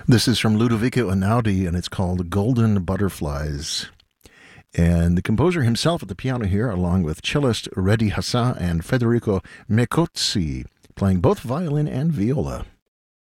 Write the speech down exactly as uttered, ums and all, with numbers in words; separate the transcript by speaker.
Speaker 1: This is from Ludovico Einaudi, and it's called Golden Butterflies. And the composer himself at the piano here, along with cellist Reddy Hassan and Federico Mecozzi, playing both violin and viola.